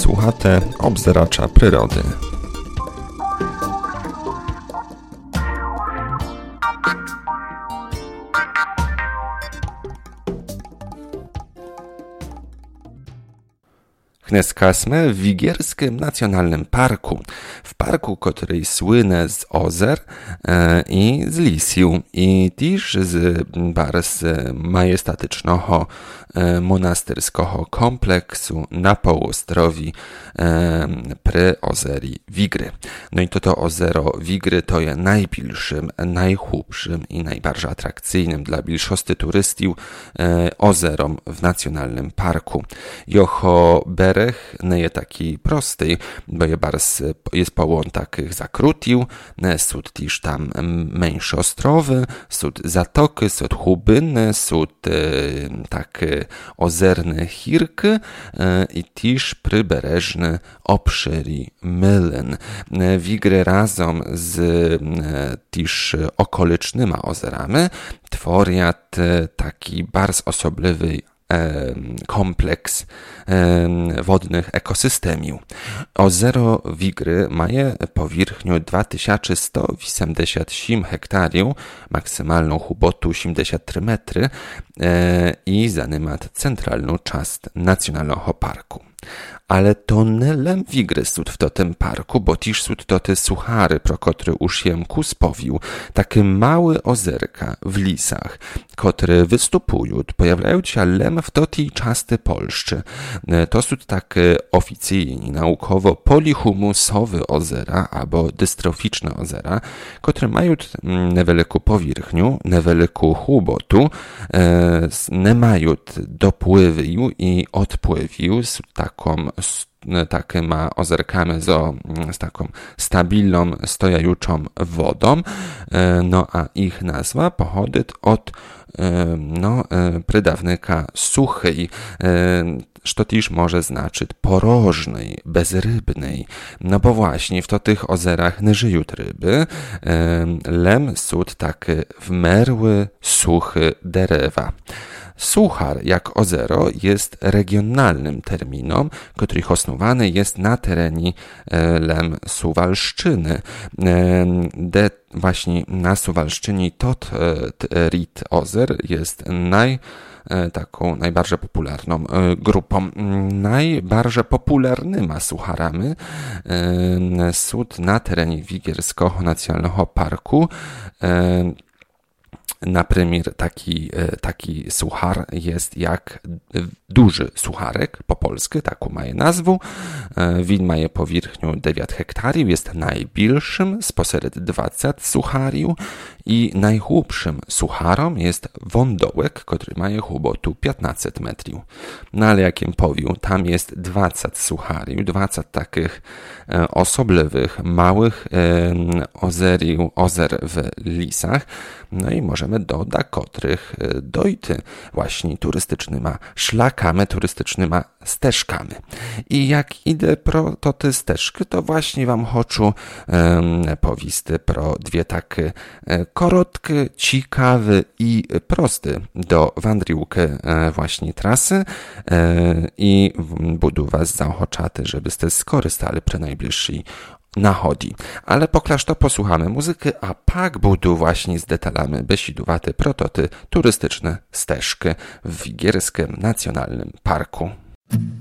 słuchate Obzeracza Przyrody. Dneska w Wigierskim Nacjonalnym Parku. W parku, który słynie z ozer i z lisiu i też z bardzo majestatycznego monastyrskiego kompleksu na połostrowi przy ozeri Wigry. No i to ozero Wigry to jest najbliższym, najchłupszym i najbardziej atrakcyjnym dla większości turystów ozerom w Nacjonalnym Parku. Jeho bereg nie jest taki prosty, bo jest pełen takich zakrutił, są też tam mniejsze ostrowy, są zatoki, są hubyny, są takie ozerne hirki i też przybrzeżne obszyry mylyn. Wigry razem z też okolicznymi ozerami tworzą taki bardzo osobliwy kompleks wodnych ekosystemów. Ozero Wigry ma powierzchnię 2187 hektarów, maksymalną hubotu 83 metry i zajmuje centralną część Nacjonalnego Parku. Ale to nie lem Wigry są w tym parku, bo też są to te suchary, pro które już jemku spowił. Takie małe ozerka w lisach, które wystupują, pojawiają się lem w tej części Polszczy. To są takie oficjalnie, naukowo polihumusowe ozera albo dystroficzne ozera, które mają niewielką powierzchnię, niewielką hubotu, nie mają dopływu i odpływu z takimi ozerkami z taką stabilną, stojajuczą wodą, no a ich nazwa pochodzi od przydawnika suchej, co też może znaczyć porożnej, bezrybnej, no bo właśnie w tych ozerach nie żyją ryby, lem są takie wmerły, suchy derewa. Suchar, jak ozero, jest regionalnym terminem, który osnowany jest na terenie lem Suwalszczyny. Właśnie na Suwalszczynie rit ozer jest taką najbardziej popularną grupą. Najbardziej popularnymi sucharami są na terenie Wigierskiego Nacjonalnego Parku. Na przykład taki suchar jest jak duży sucharek po polsku, taką ma nazwę. Win ma powierzchnię 9 hektarów, jest najbliższym spośród 20 suchariów i najchłupszym sucharom jest wądołek, który ma hubotu 15 metrów. No ale jakim powiem, tam jest 20 suchariów, 20 takich osobliwych, małych ozer w lisach, no i możemy dodać, których dojty właśnie turystycznymi szlakami, turystycznymi ścieżkami. I jak idę pro te ścieżki, to właśnie wam chcę powiedzieć pro dwie takie krótkie, ciekawe i proste do wędrówki właśnie trasy i budu was zachęcać, żebyście skorzystali przy najbliższej nachodzi. Ale poklaż to posłuchamy muzyki, a pak budu właśnie z detalami besiduwaty prototy turystyczne ścieżki w Wigierskim Nacjonalnym Parku.